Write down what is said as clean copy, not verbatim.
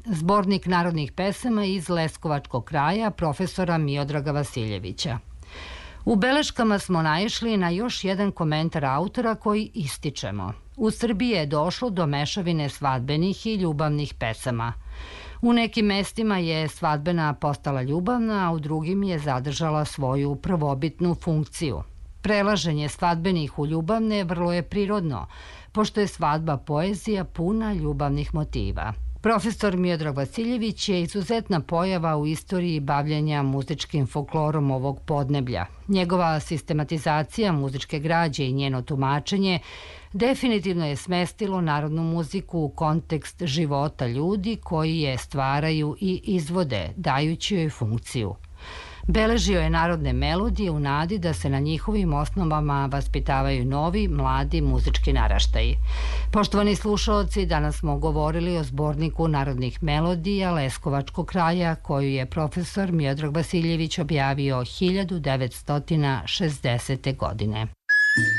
zbornik narodnih pesama iz Leskovačkog kraja profesora Miodraga Vasiljevića. U beleškama smo naišli na još jedan komentar autora koji ističemo. U Srbiji je došlo do mešavine svadbenih i ljubavnih pesama. U nekim mestima je svadbena postala ljubavna, a u drugim je zadržala svoju prvobitnu funkciju. Prelaženje svadbenih u ljubavne vrlo je prirodno, pošto je svadba poezija puna ljubavnih motiva. Profesor Miodrag Vasiljević je izuzetna pojava u istoriji bavljenja muzičkim folklorom ovog podneblja. Njegova sistematizacija muzičke građe i njeno tumačenje definitivno je smestilo narodnu muziku u kontekst života ljudi koji je stvaraju i izvode, dajući joj funkciju. Beležio je narodne melodije u nadi da se na njihovim osnovama vaspitavaju novi, mladi muzički naraštaji. Poštovani slušaoci, danas smo govorili o zborniku narodnih melodija Leskovačkog kraja koju je profesor Miodrag Vasiljević objavio 1960. godine.